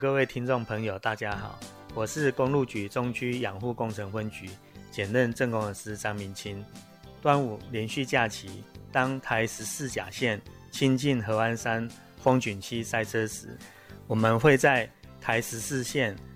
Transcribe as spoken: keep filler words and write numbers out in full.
各位听众朋友大家好，我是公路局中区养护工程分局兼任正工程师张明清。端午连续假期，当台十四甲线亲近合欢山风景区塞车时，我们会在台十四线